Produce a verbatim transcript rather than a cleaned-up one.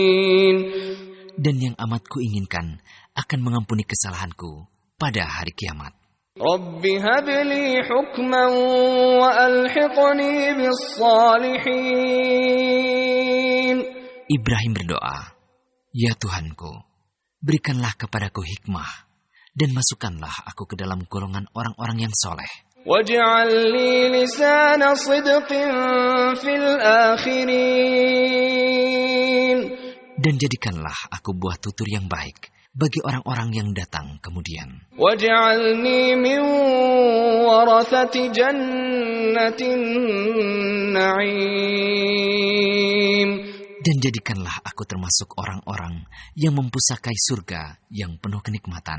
Dan yang amat kuinginkan akan mengampuni kesalahanku pada hari kiamat. Rabbi habli hukman wa alhiqni bis-salihin. Ibrahim berdoa, "Ya Tuhanku, berikanlah kepadaku hikmah dan masukkanlah aku ke dalam golongan orang-orang yang soleh. Waj'al li lisana sidqin fil akhirin." Dan jadikanlah aku buah tutur yang baik bagi orang-orang yang datang kemudian. Waj'alni min warathati jannatin na'im. Dan jadikanlah aku termasuk orang-orang yang mempusakai surga yang penuh kenikmatan.